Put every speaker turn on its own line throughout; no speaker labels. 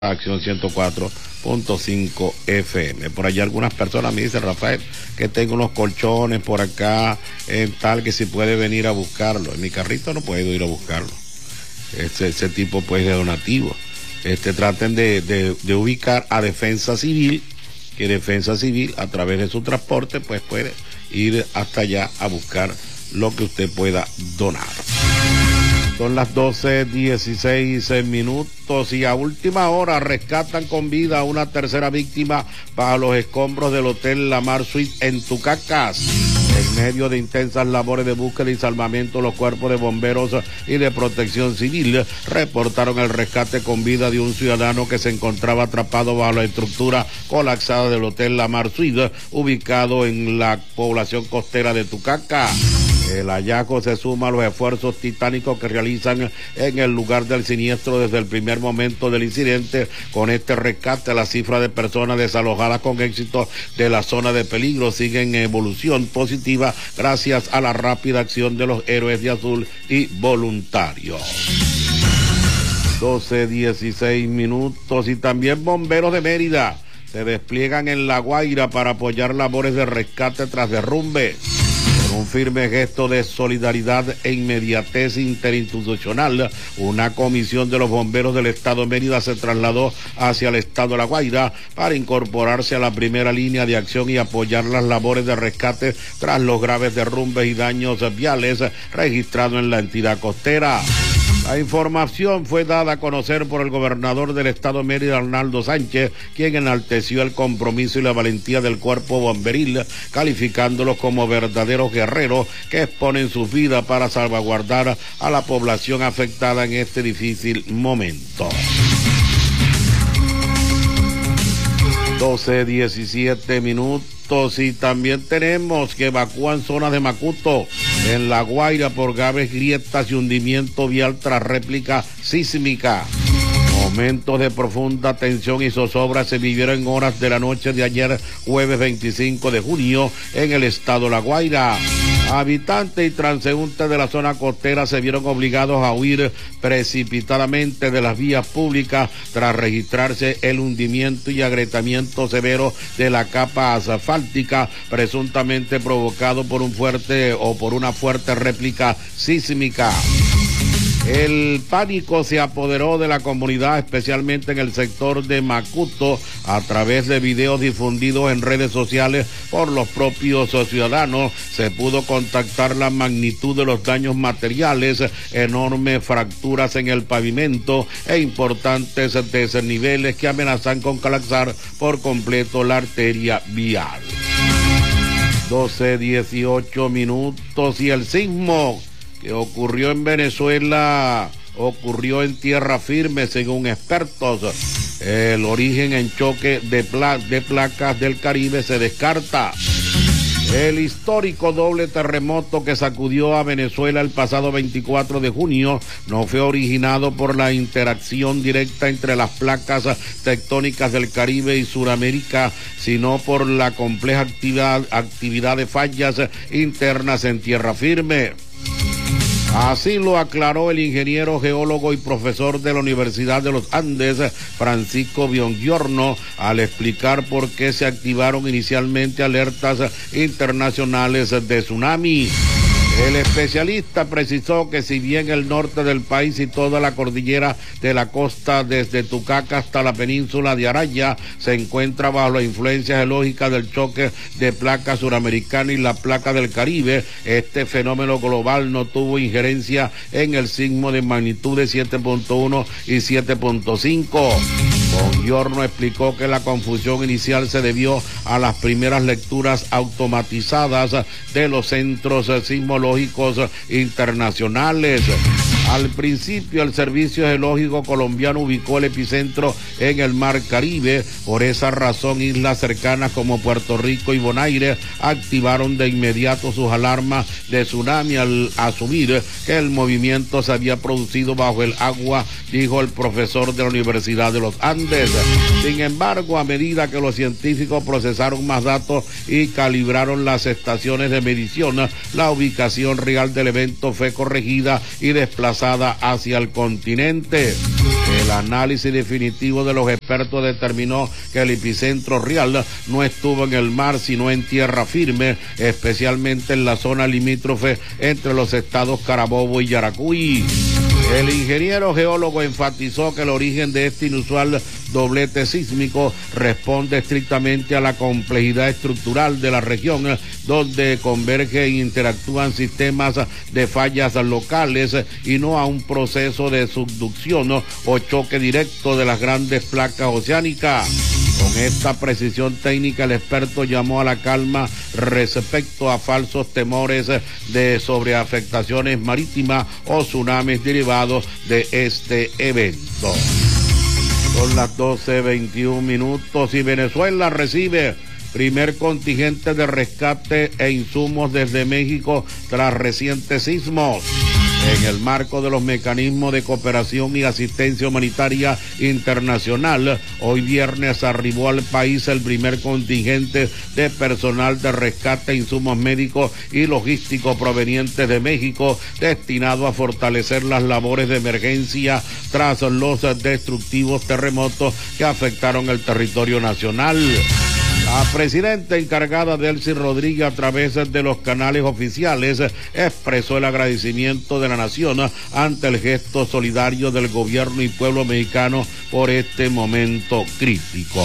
Acción 104.5 FM. Por allá algunas personas me dicen, Rafael, que tengo unos colchones por acá, tal, que si puede venir a buscarlo. En mi carrito no puedo ir a buscarlo. Ese tipo pues de donativo. Traten de ubicar a Defensa Civil, que Defensa Civil a través de su transporte pues puede ir hasta allá a buscar lo que usted pueda donar. Son las 12:16 y a última hora rescatan con vida a una tercera víctima bajo los escombros del Hotel La Mar Suite en Tucacas. En medio de intensas labores de búsqueda y salvamento, los cuerpos de bomberos y de protección civil reportaron el rescate con vida de un ciudadano que se encontraba atrapado bajo la estructura colapsada del Hotel La Mar Suite, ubicado en la población costera de Tucacas. El hallazgo se suma a los esfuerzos titánicos que realizan en el lugar del siniestro desde el primer momento del incidente. Con este rescate, la cifra de personas desalojadas con éxito de la zona de peligro sigue en evolución positiva gracias a la rápida acción de los héroes de azul y voluntarios. 12:16 y también bomberos de Mérida se despliegan en La Guaira para apoyar labores de rescate tras derrumbe. Un firme gesto de solidaridad e inmediatez interinstitucional, una comisión de los bomberos del estado de Mérida se trasladó hacia el estado de La Guaira para incorporarse a la primera línea de acción y apoyar las labores de rescate tras los graves derrumbes y daños viales registrados en la entidad costera. La información fue dada a conocer por el gobernador del estado de Mérida, Arnaldo Sánchez, quien enalteció el compromiso y la valentía del cuerpo bomberil, calificándolos como verdaderos guerreros que exponen sus vidas para salvaguardar a la población afectada en este difícil momento. 12:17 y también tenemos que evacúan zonas de Macuto en La Guaira por graves grietas y hundimiento vial tras réplica sísmica. Momentos de profunda tensión y zozobra se vivieron en horas de la noche de ayer, jueves 25 de junio, en el estado de La Guaira. Habitantes y transeúntes de la zona costera se vieron obligados a huir precipitadamente de las vías públicas tras registrarse el hundimiento y agrietamiento severo de la capa asfáltica, presuntamente provocado por una fuerte réplica sísmica. El pánico se apoderó de la comunidad, especialmente en el sector de Macuto, a través de videos difundidos en redes sociales por los propios ciudadanos. Se pudo contactar la magnitud de los daños materiales, enormes fracturas en el pavimento e importantes desniveles que amenazan con colapsar por completo la arteria vial. 12:18 y el sismo que ocurrió en Venezuela ocurrió en tierra firme, según expertos. El origen en choque de placas del Caribe se descarta. El histórico doble terremoto que sacudió a Venezuela el pasado 24 de junio no fue originado por la interacción directa entre las placas tectónicas del Caribe y Sudamérica, sino por la compleja actividad de fallas internas en tierra firme. Así lo aclaró el ingeniero geólogo y profesor de la Universidad de los Andes, Francisco Biongiorno, al explicar por qué se activaron inicialmente alertas internacionales de tsunami. El especialista precisó que si bien el norte del país y toda la cordillera de la costa desde Tucacas hasta la península de Araya se encuentra bajo la influencia geológica del choque de placa suramericana y la placa del Caribe, este fenómeno global no tuvo injerencia en el sismo de magnitud de 7.1 y 7.5. Biongiorno explicó que la confusión inicial se debió a las primeras lecturas automatizadas de los centros sismológicos internacionales. Al principio, el Servicio Geológico Colombiano ubicó el epicentro en el Mar Caribe. Por esa razón, islas cercanas como Puerto Rico y Bonaire activaron de inmediato sus alarmas de tsunami al asumir que el movimiento se había producido bajo el agua, dijo el profesor de la Universidad de los Andes. Sin embargo, a medida que los científicos procesaron más datos y calibraron las estaciones de medición, la ubicación real del evento fue corregida y desplazada desplazada hacia el continente. El análisis definitivo de los expertos determinó que el epicentro real no estuvo en el mar, sino en tierra firme, especialmente en la zona limítrofe entre los estados Carabobo y Yaracuy. El ingeniero geólogo enfatizó que el origen de este inusual doblete sísmico responde estrictamente a la complejidad estructural de la región, donde convergen e interactúan sistemas de fallas locales y no a un proceso de subducción o choque directo de las grandes placas oceánicas. Con esta precisión técnica, el experto llamó a la calma respecto a falsos temores de sobreafectaciones marítimas o tsunamis derivados de este evento. Son las 12:21 y Venezuela recibe primer contingente de rescate e insumos desde México tras recientes sismos. En el marco de los mecanismos de cooperación y asistencia humanitaria internacional, hoy viernes arribó al país el primer contingente de personal de rescate, insumos médicos y logísticos provenientes de México, destinado a fortalecer las labores de emergencia tras los destructivos terremotos que afectaron el territorio nacional. La presidenta encargada Delcy Rodríguez, a través de los canales oficiales, expresó el agradecimiento de la nación ante el gesto solidario del gobierno y pueblo mexicano por este momento crítico.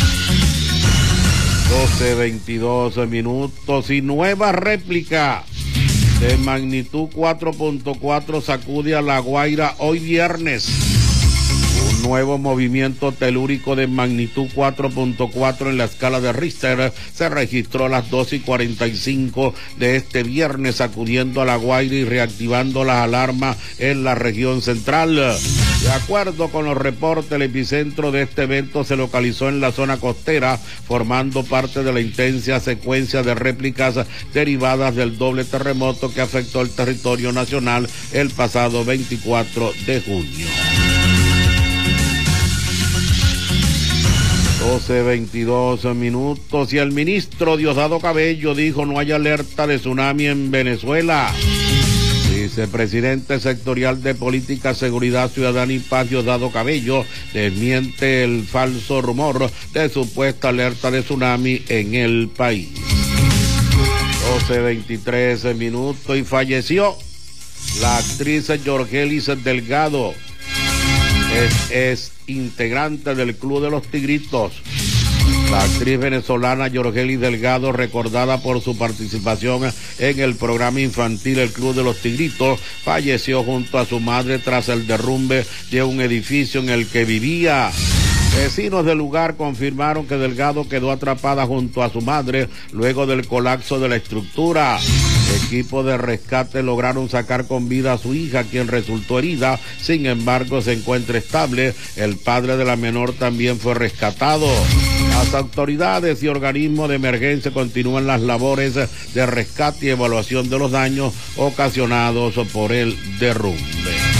12:22 y nueva réplica de magnitud 4.4 sacude a La Guaira hoy viernes. Nuevo movimiento telúrico de magnitud 4.4 en la escala de Richter se registró a las 12:45 de este viernes, sacudiendo a La Guaira y reactivando las alarmas en la región central. De acuerdo con los reportes, el epicentro de este evento se localizó en la zona costera, formando parte de la intensa secuencia de réplicas derivadas del doble terremoto que afectó el territorio nacional el pasado 24 de junio. 12:22 y el ministro Diosdado Cabello dijo no hay alerta de tsunami en Venezuela. Vicepresidente sectorial de Política, Seguridad Ciudadana y Paz, Diosdado Cabello, desmiente el falso rumor de supuesta alerta de tsunami en el país. 12:23 y falleció la actriz Yorgelis Delgado. Es integrante del Club de los Tigritos. La actriz venezolana Yorgelis Delgado, recordada por su participación en el programa infantil El Club de los Tigritos, falleció junto a su madre tras el derrumbe de un edificio en el que vivía. Vecinos del lugar confirmaron que Delgado quedó atrapada junto a su madre luego del colapso de la estructura. Equipos de rescate lograron sacar con vida a su hija, quien resultó herida. Sin embargo, se encuentra estable. El padre de la menor también fue rescatado. Las autoridades y organismos de emergencia continúan las labores de rescate y evaluación de los daños ocasionados por el derrumbe.